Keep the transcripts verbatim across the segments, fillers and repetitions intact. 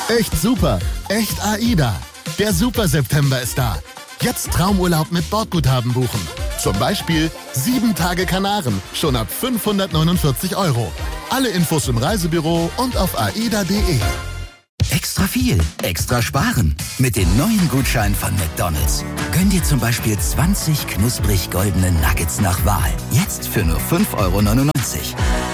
Echt super, echt AIDA. Der Super-September ist da. Jetzt Traumurlaub mit Bordguthaben buchen. Zum Beispiel sieben Tage Kanaren, schon ab fünfhundertneunundvierzig Euro. Alle Infos im Reisebüro und auf aida punkt de. Extra viel, extra sparen. Mit den neuen Gutscheinen von McDonald's. Gönn dir zum Beispiel zwanzig knusprig goldene Nuggets nach Wahl. Jetzt für nur fünf Euro neunundneunzig.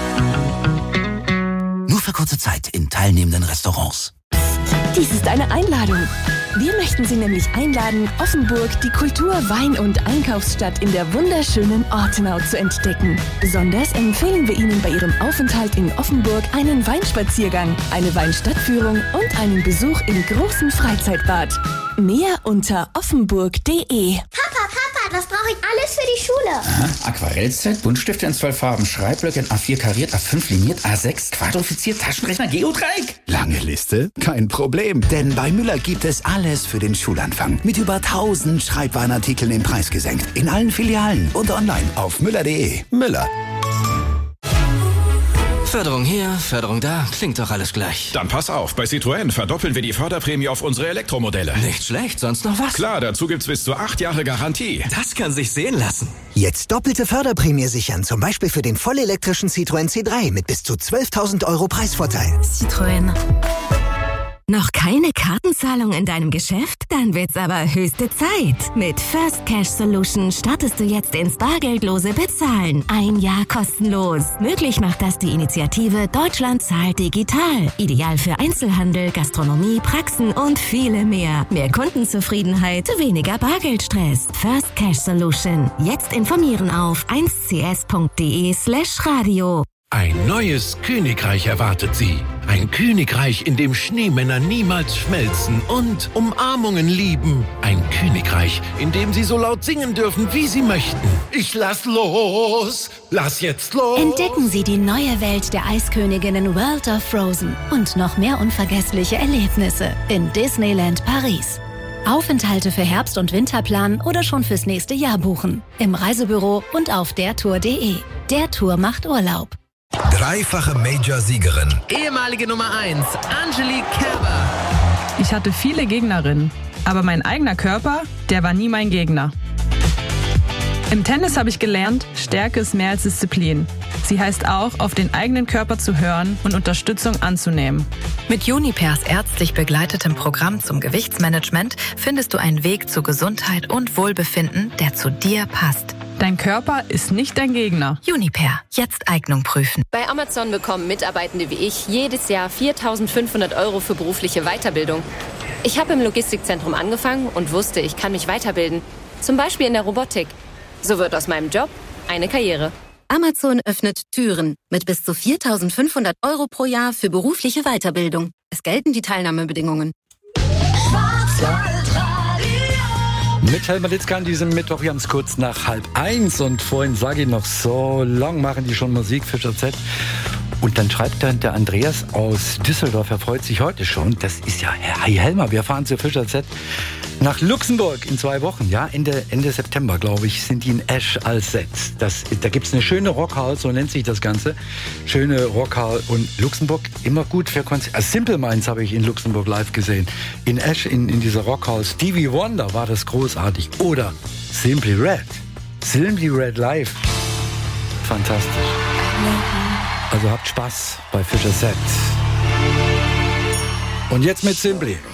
Nur für kurze Zeit in teilnehmenden Restaurants. Dies ist eine Einladung. Wir möchten Sie nämlich einladen, Offenburg, die Kultur-, Wein- und Einkaufsstadt in der wunderschönen Ortenau zu entdecken. Besonders empfehlen wir Ihnen bei Ihrem Aufenthalt in Offenburg einen Weinspaziergang, eine Weinstadtführung und einen Besuch im großen Freizeitbad. Mehr unter offenburg punkt de. Papa, Papa, was brauche ich alles für die Schule? Aha, Aquarellset, Buntstifte in zwölf Farben, Schreibblöcke in A vier kariert, A fünf liniert, A sechs quadrifiziert, Taschenrechner, Geodreieck. Lange Liste? Kein Problem, denn bei Müller gibt es alles für den Schulanfang. Mit über tausend Schreibwarenartikeln im Preis gesenkt. In allen Filialen und online auf müller punkt de. Müller. Förderung hier, Förderung da, klingt doch alles gleich. Dann pass auf, bei Citroën verdoppeln wir die Förderprämie auf unsere Elektromodelle. Nicht schlecht, sonst noch was? Klar, dazu gibt's bis zu acht Jahre Garantie. Das kann sich sehen lassen. Jetzt doppelte Förderprämie sichern, zum Beispiel für den vollelektrischen Citroën C drei mit bis zu zwölftausend Euro Preisvorteil. Citroën. Noch keine Kartenzahlung in deinem Geschäft? Dann wird's aber höchste Zeit. Mit First Cash Solution startest du jetzt ins bargeldlose Bezahlen. Ein Jahr kostenlos. Möglich macht das die Initiative Deutschland zahlt digital. Ideal für Einzelhandel, Gastronomie, Praxen und viele mehr. Mehr Kundenzufriedenheit, weniger Bargeldstress. First Cash Solution. Jetzt informieren auf eins c s punkt de slash radio. Ein neues Königreich erwartet Sie. Ein Königreich, in dem Schneemänner niemals schmelzen und Umarmungen lieben. Ein Königreich, in dem Sie so laut singen dürfen, wie Sie möchten. Ich lass los, lass jetzt los. Entdecken Sie die neue Welt der Eisköniginnen World of Frozen und noch mehr unvergessliche Erlebnisse in Disneyland Paris. Aufenthalte für Herbst- und Winterplan oder schon fürs nächste Jahr buchen. Im Reisebüro und auf der tour punkt de. Der Tour macht Urlaub. Dreifache Major-Siegerin. Ehemalige Nummer eins, Angelique Kerber. Ich hatte viele Gegnerinnen, aber mein eigener Körper, der war nie mein Gegner. Im Tennis habe ich gelernt, Stärke ist mehr als Disziplin. Sie heißt auch, auf den eigenen Körper zu hören und Unterstützung anzunehmen. Mit Junipers ärztlich begleitetem Programm zum Gewichtsmanagement findest du einen Weg zu Gesundheit und Wohlbefinden, der zu dir passt. Dein Körper ist nicht dein Gegner. Juniper, jetzt Eignung prüfen. Bei Amazon bekommen Mitarbeitende wie ich jedes Jahr viertausendfünfhundert Euro für berufliche Weiterbildung. Ich habe im Logistikzentrum angefangen und wusste, ich kann mich weiterbilden. Zum Beispiel in der Robotik. So wird aus meinem Job eine Karriere. Amazon öffnet Türen mit bis zu viertausendfünfhundert Euro pro Jahr für berufliche Weiterbildung. Es gelten die Teilnahmebedingungen. Mit Helmut Litzka an diesem Mittwoch, wir haben es kurz nach halb eins und vorhin sage ich noch, so lang machen die schon Musik, Fischer Z. Und dann schreibt dann der Andreas aus Düsseldorf, er freut sich heute schon, das ist ja, hey Helmer, wir fahren zu Fischer Z nach Luxemburg in zwei Wochen, ja, Ende, Ende September, glaube ich, sind die in Esch als Set. Das, da gibt es eine schöne Rockhall, so nennt sich das Ganze, schöne Rockhall und Luxemburg, immer gut für Konzerte. Also Simple Minds habe ich in Luxemburg live gesehen, in Esch, in, in dieser Rockhall, Stevie Wonder war das großartig, oder Simply Red, Simply Red live, fantastisch. Also habt Spaß bei Fischer Z. Und jetzt mit Simply.